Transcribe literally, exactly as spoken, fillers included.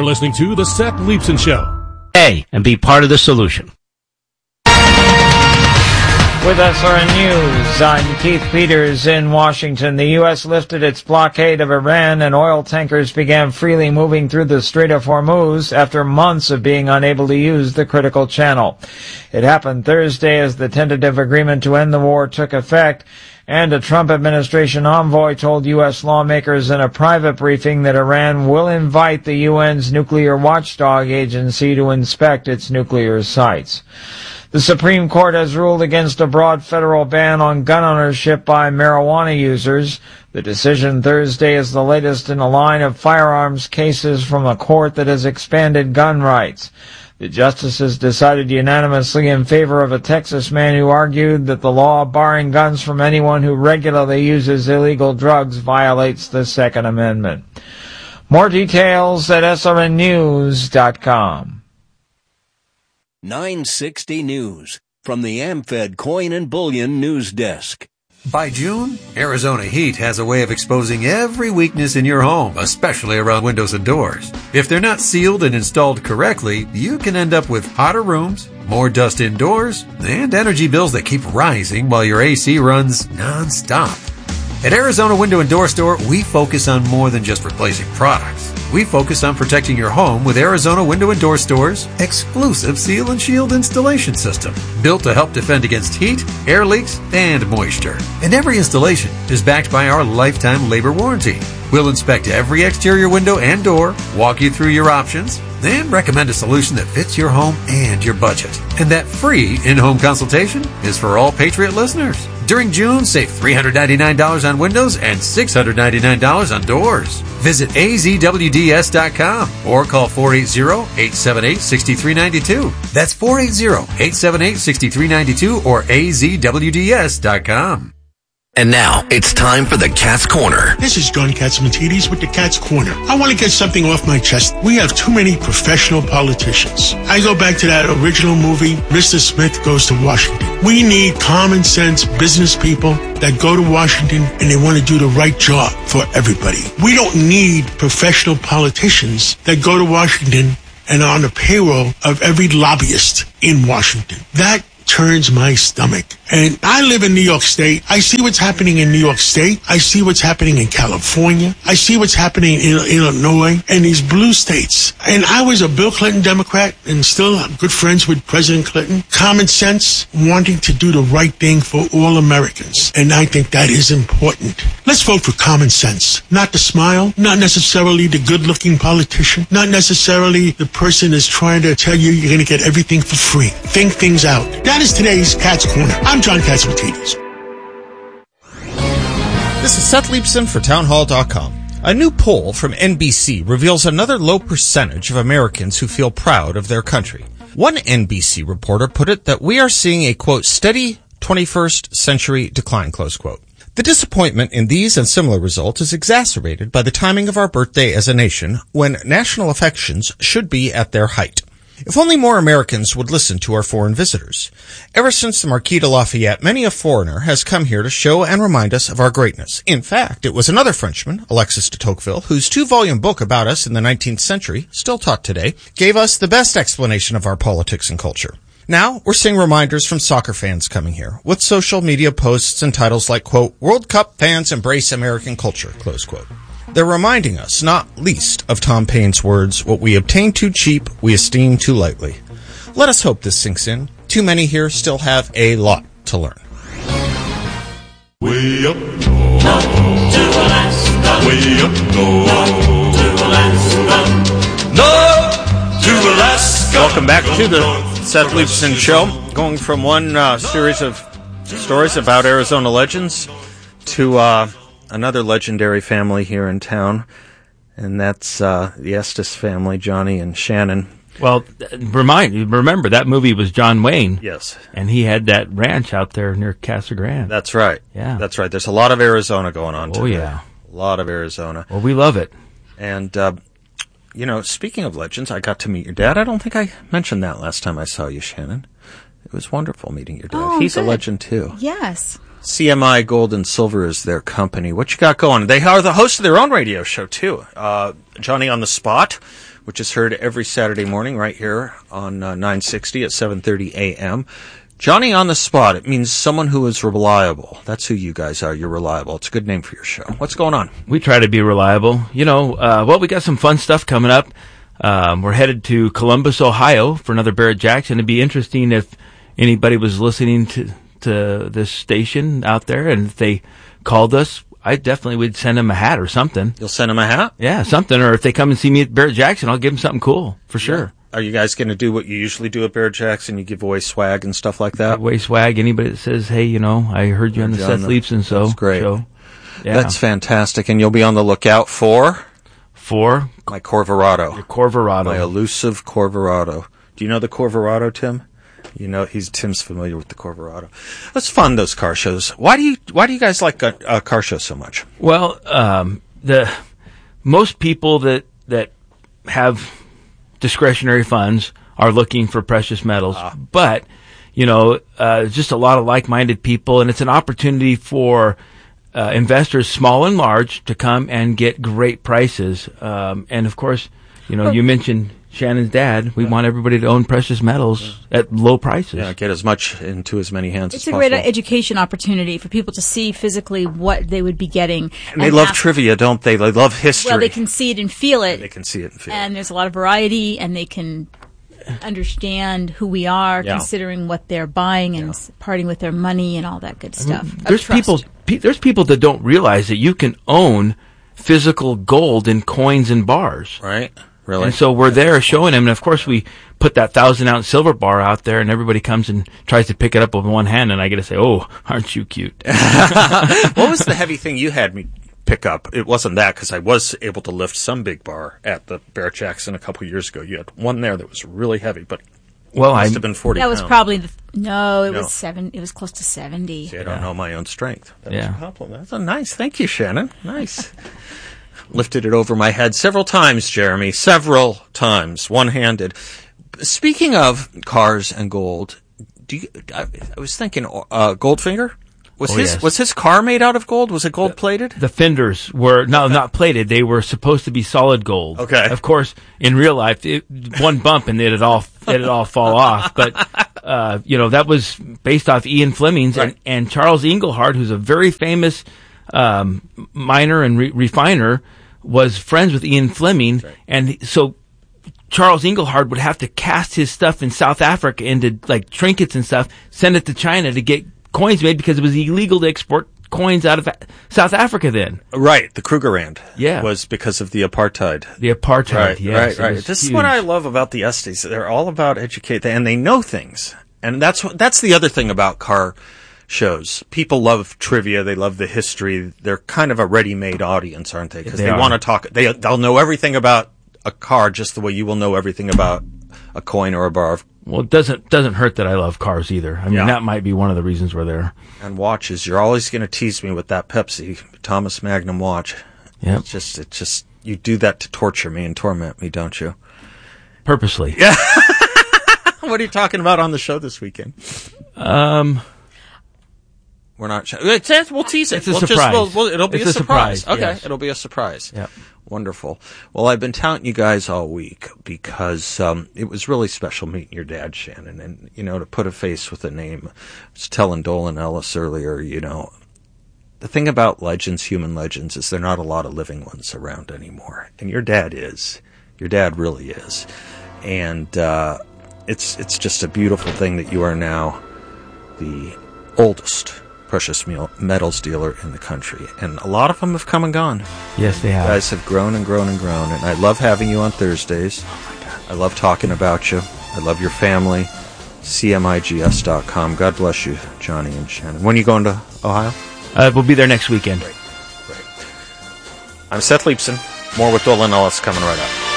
listening to The Seth Leibsohn Show. A, and be part of the solution. With S R N News, I'm Keith Peters in Washington. The U S lifted its blockade of Iran and oil tankers began freely moving through the Strait of Hormuz after months of being unable to use the critical channel. It happened Thursday as the tentative agreement to end the war took effect, and a Trump administration envoy told U S lawmakers in a private briefing that Iran will invite the U N's nuclear watchdog agency to inspect its nuclear sites. The Supreme Court has ruled against a broad federal ban on gun ownership by marijuana users. The decision Thursday is the latest in a line of firearms cases from a court that has expanded gun rights. The justices decided unanimously in favor of a Texas man who argued that the law barring guns from anyone who regularly uses illegal drugs violates the Second Amendment. More details at S R N news dot com. nine sixty News from the AmFed Coin and Bullion News Desk. By June, Arizona Heat has a way of exposing every weakness in your home, especially around windows and doors. If they're not sealed and installed correctly, you can end up with hotter rooms, more dust indoors, and energy bills that keep rising while your A C runs non-stop. At Arizona Window and Door Store, we focus on more than just replacing products. We focus on protecting your home with Arizona Window and Door Store's exclusive Seal and Shield installation system, built to help defend against heat, air leaks, and moisture. And every installation is backed by our lifetime labor warranty. We'll inspect every exterior window and door, walk you through your options, and recommend a solution that fits your home and your budget. And that free in-home consultation is for all Patriot listeners. During June, save three hundred ninety-nine dollars on windows and six hundred ninety-nine dollars on doors. Visit A Z W D S dot com or call four eight zero, eight seven eight, six three nine two. That's four eight zero, eight seven eight, six three nine two or A Z W D S dot com. And now, it's time for the Cat's Corner. This is John Catsimatidis with the Cat's Corner. I want to get something off my chest. We have too many professional politicians. I go back to that original movie, Mister Smith Goes to Washington. We need common sense business people that go to Washington and they want to do the right job for everybody. We don't need professional politicians that go to Washington and are on the payroll of every lobbyist in Washington. That turns my stomach. And I live in New York State. I see what's happening in New York State. I see what's happening in California. I see what's happening in Illinois and these blue states. And I was a Bill Clinton Democrat and still I'm good friends with President Clinton. Common sense, wanting to do the right thing for all Americans. And I think that is important. Let's vote for common sense. Not the smile, not necessarily the good-looking politician, not necessarily the person that's trying to tell you you're going to get everything for free. Think things out. That is today's Cat's Corner. I'm John Catsimatidis. This is Seth Leibsohn for townhall dot com. A new poll from N B C reveals another low percentage of Americans who feel proud of their country. One N B C reporter put it that we are seeing a, quote, steady twenty-first century decline, close quote. The disappointment in these and similar results is exacerbated by the timing of our birthday as a nation, when national affections should be at their height. If only more Americans would listen to our foreign visitors. Ever since the Marquis de Lafayette, many a foreigner has come here to show and remind us of our greatness. In fact, it was another Frenchman, Alexis de Tocqueville, whose two-volume book about us in the nineteenth century, still taught today, gave us the best explanation of our politics and culture. Now, we're seeing reminders from soccer fans coming here, with social media posts and titles like, quote, World Cup fans embrace American culture, close quote. They're reminding us, not least, of Tom Paine's words, what we obtain too cheap, we esteem too lightly. Let us hope this sinks in. Too many here still have a lot to learn. Way up north, to Alaska. Way up north, to Alaska. North to Alaska. Welcome back to the Seth Leibsohn Show. Going from one uh, series of stories about Arizona legends to uh, another legendary family here in town, and that's uh, the Estes family, Johnny and Shannon. Well, remind remember that movie was John Wayne. Yes, and he had that ranch out there near Casa Grande. That's right. Yeah, that's right. There's a lot of Arizona going on today. Oh yeah, a lot of Arizona. Well, we love it. And uh, you know, speaking of legends, I got to meet your dad. I don't think I mentioned that last time I saw you, Shannon. It was wonderful meeting your dad. Oh, He's good. a legend too. Yes. C M I Gold and Silver is their company. What you got going? They are the host of their own radio show too. Uh, Johnny on the Spot which is heard every Saturday morning right here on uh, nine sixty at seven thirty a.m. Johnny on the Spot. It means someone who is reliable. That's who you guys are. You're reliable. It's a good name for your show. What's going on? We try to be reliable. You know, uh, well, we got some fun stuff coming up. Um, we're headed to Columbus, Ohio for another Barrett Jackson. It'd be interesting if anybody was listening to, to this station out there and if they called us. I definitely would send them a hat or something. You'll send them a hat? Yeah, something. Or if they come and see me at Barrett Jackson, I'll give them something cool, for sure. Yeah. Are you guys going to do what you usually do at Barrett Jackson? You give away swag and stuff like that? Give away swag. Anybody that says, hey, you know, I heard you on the Seth Leibson show. That's great. Show. Yeah. That's fantastic. And you'll be on the lookout for? For? My Corvorado. Your Corvorado. My elusive Corvorado. Do you know the Corvorado, Tim? You know, he's Tim's familiar with the Corvorado. It's fun, those car shows. Why do you Why do you guys like a, a car show so much? Well, um, the most people that that have discretionary funds are looking for precious metals, ah. but you know, uh, just a lot of like-minded people, and it's an opportunity for uh, investors, small and large, to come and get great prices. Um, and of course, you know, you mentioned Shannon's dad. We yeah. want everybody to own precious metals yeah. at low prices. Yeah, get as much into as many hands it's as possible. It's a great education opportunity for people to see physically what they would be getting. And, and they love trivia, don't they? They love history. Well, they can see it and feel it. And they can see it and feel and it. And there's a lot of variety, and they can understand who we are, yeah. considering what they're buying and yeah. parting with their money and all that good stuff. I mean, there's people. Pe- there's people that don't realize that you can own physical gold in coins and bars. Right. Really? And so we're there showing them, and of course we put that thousand ounce silver bar out there, and everybody comes and tries to pick it up with one hand, and I get to say, "Oh, aren't you cute?" What was the heavy thing you had me pick up? It wasn't that, because I was able to lift some big bar at the Barrett Jackson a couple years ago. You had one there that was really heavy, but well, it must I have been forty. That was pounds. probably the no. It no. was seven. It was close to seventy. See, I don't yeah. know my own strength. That yeah. was a compliment. That's a nice. Thank you, Shannon. Nice. Lifted it over my head several times, Jeremy. Several times, one-handed. Speaking of cars and gold, do you, I, I was thinking, uh, Goldfinger? Was oh, his yes. was his car made out of gold? Was it gold plated? The, the fenders were no, not plated. They were supposed to be solid gold. Okay. Of course, in real life, it, one bump and it'd all it'd all fall off. But uh, you know, that was based off Ian Fleming's right. and, and Charles Engelhard, who's a very famous um, miner and re- refiner, was friends with Ian Fleming, right. and so Charles Engelhard would have to cast his stuff in South Africa into like trinkets and stuff, send it to China to get coins made because it was illegal to export coins out of South Africa then. Right, the Krugerrand yeah. was because of the apartheid. The apartheid, right, yes. Right, right. This huge. is what I love about the Estes. They're all about educate, and they know things. And that's that's the other thing about car shows. People love trivia. They love the history. They're kind of a ready-made audience, aren't they? Because they, they want to talk. They, they'll know everything about a car just the way you will know everything about a coin or a bar of. Well, it doesn't doesn't hurt that I love cars either. I mean, yeah. that might be one of the reasons we're there. And watches. You're always going to tease me with that Pepsi Thomas Magnum watch. Yeah. It's just, it's just, you do that to torture me and torment me, don't you? Purposely. Yeah. What are you talking about on the show this weekend? Um... We're not. It's, we'll tease it. It's a we'll surprise. Just, we'll, we'll, it'll be it's a surprise. surprise. Okay, yes. It'll be a surprise. Yeah. Wonderful. Well, I've been touting you guys all week because um, it was really special meeting your dad, Shannon, and you know, to put a face with a name. I was telling Dolan Ellis earlier. You know, the thing about legends, human legends, is there are not a lot of living ones around anymore, and your dad is. Your dad really is, and uh, it's it's just a beautiful thing that you are now the oldest precious metals dealer in the country, and a lot of them have come and gone. Yes, they have. You guys have grown and grown and grown, and I love having you on Thursdays. Oh my God! I love talking about you. I love your family. C M I G S dot com. God bless you, Johnny and Shannon. When are you going to Ohio? Uh, we'll be there next weekend. Great. Great. I'm Seth Leibson. More with Dolan Ellis coming right up.